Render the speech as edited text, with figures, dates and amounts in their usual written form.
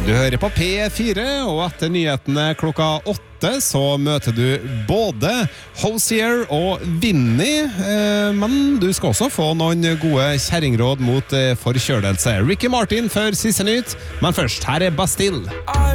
Du hører på P4, og etter nyhetene klokka 8 så møter du både Hosier og Vinny, men du skal også få noen gode kjerringråd mot forkjølelse. Ricky Martin før siste nytt, men først, her er Bastille.